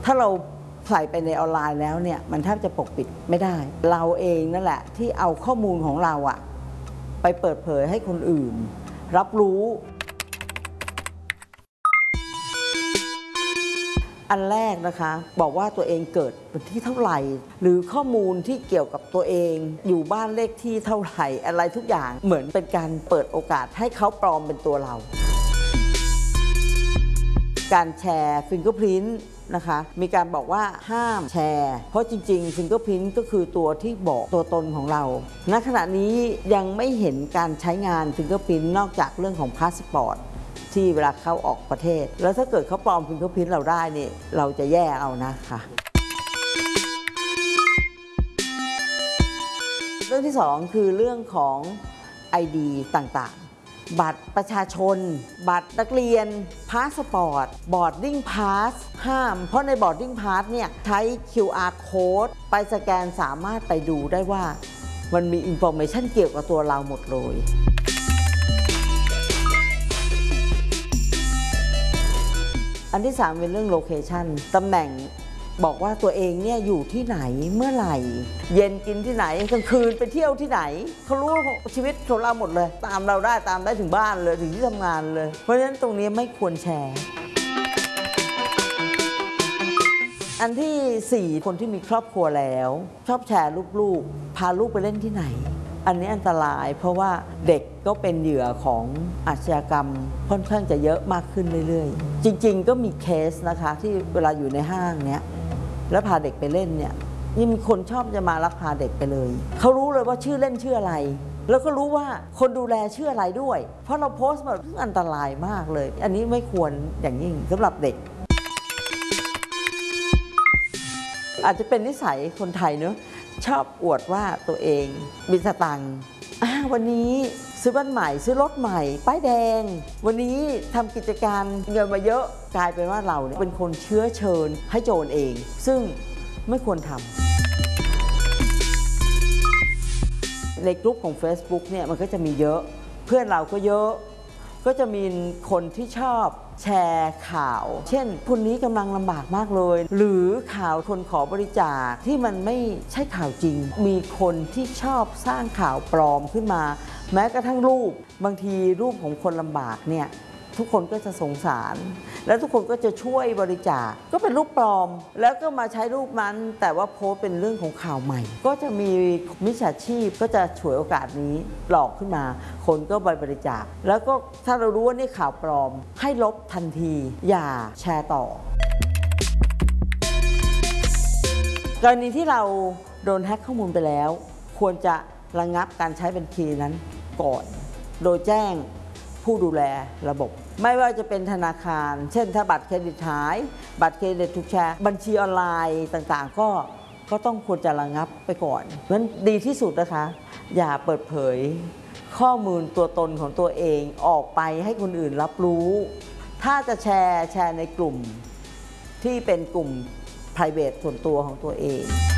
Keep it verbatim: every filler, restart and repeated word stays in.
ถ้าเราใส่ไปในออนไลน์แล้วเนี่ยมันแทบจะปกปิดไม่ได้เราเองนั่นแหละที่เอาข้อมูลของเราอะไปเปิดเผยให้คนอื่นรับรู้อันแรกนะคะบอกว่าตัวเองเกิดวันที่เท่าไหร่หรือข้อมูลที่เกี่ยวกับตัวเองอยู่บ้านเลขที่เท่าไหร่อะไรทุกอย่างเหมือนเป็นการเปิดโอกาสให้เขาปลอมเป็นตัวเราการแชร์ฟิงเกอร์พริ้นท์นะคะมีการบอกว่าห้ามแชร์เพราะจริงๆฟิงเกอร์พริ้นท์ก็คือตัวที่บอกตัวตนของเราณขณะนี้ยังไม่เห็นการใช้งานฟิงเกอร์พริ้นท์นอกจากเรื่องของพาสปอร์ตที่เวลาเข้าออกประเทศแล้วถ้าเกิดเขาปลอมฟิงเกอร์พริ้นท์เราได้เนี่ยเราจะแย่เอานะคะเรื่องที่สองคือเรื่องของ ไอ ดี ต่างๆบัตรประชาชนบัตรนักเรียนพาสปอร์ตบอร์ดดิ้งพาสห้ามเพราะในบอร์ดดิ้งพาสเนี่ยใช้ คิว อาร์ Code ไปสแกนสามารถไปดูได้ว่ามันมีอินโฟเมชันเกี่ยวกับตัวเราหมดเลยอันที่สามเป็นเรื่องโลเคชันตำแหน่งบอกว่าตัวเองเนี่ยอยู่ที่ไหนเมื่อไหร่เย็นกินที่ไหนกลางคืนไปเที่ยวที่ไหนเขารู้ชีวิตของเราหมดเลยตามเราได้ตามได้ถึงบ้านเลยถึงที่ทำงานเลยเพราะฉะนั้นตรงนี้ไม่ควรแชร์อันที่สี่คนที่มีครอบครัวแล้วชอบแชร์ลูกๆพาลูกไปเล่นที่ไหนอันนี้อันตรายเพราะว่าเด็กก็เป็นเหยื่อของอาชญากรรมค่อนข้างจะเยอะมากขึ้นเรื่อยๆจริงๆก็มีเคสนะคะที่เวลาอยู่ในห้างเนี้ยแล้วพาเด็กไปเล่นเนี่ยยังมีคนชอบจะมาลักพาเด็กไปเลยเขารู้เลยว่าชื่อเล่นชื่ออะไรแล้วก็รู้ว่าคนดูแลชื่ออะไรด้วยเพราะเราโพสต์มาเรื่องอันตรายมากเลยอันนี้ไม่ควรอย่างยิ่งสำหรับเด็กอาจจะเป็นนิสัยคนไทยเนอะชอบอวดว่าตัวเองมีสตังค์วันนี้ซื้อบ้านใหม่ซื้อรถใหม่ป้ายแดงวันนี้ทำกิจการเงินมาเยอะกลายเป็นว่าเราเนี่ยเป็นคนเชื้อเชิญให้โจรเองซึ่งไม่ควรทำในกลุ่มของ Facebook เนี่ยมันก็จะมีเยอะเพื่อนเราก็เยอะก็จะมีคนที่ชอบแชร์ข่าวเช่นคนนี้กำลังลำบากมากเลยหรือข่าวคนขอบริจาคที่มันไม่ใช่ข่าวจริงมีคนที่ชอบสร้างข่าวปลอมขึ้นมาแม้กระทั่งรูปบางทีรูปของคนลำบากเนี่ยทุกคนก็จะสงสารแล้วทุกคนก็จะช่วยบริจาคก็เป็นรูปปลอมแล้วก็มาใช้รูปนั้นแต่ว่าโพสเป็นเรื่องของข่าวใหม่ก็จะมีมิจฉาชีพก็จะฉวยโอกาสนี้หลอกขึ้นมาคนก็ไปบริจาคแล้วก็ถ้าเรารู้ว่านี่ข่าวปลอมให้ลบทันทีอย่าแชร์ต่อกรณีที่เราโดนแฮ็กข้อมูลไปแล้วควรจะระงับการใช้บัญชีนั้นก่อนโดยแจ้งผู้ดูแลระบบไม่ว่าจะเป็นธนาคารเช่นถ้าบัตรเครดิตหายบัตรเครดิตถูกแชร์บัญชีออนไลน์ต่างๆก็ก็ต้องควรจะระงับไปก่อนเพราะฉะนั้นดีที่สุดนะคะอย่าเปิดเผยข้อมูลตัวตนของตัวเองออกไปให้คนอื่นรับรู้ถ้าจะแชร์แชร์ในกลุ่มที่เป็นกลุ่ม private ส่วนตัวของตัวเอง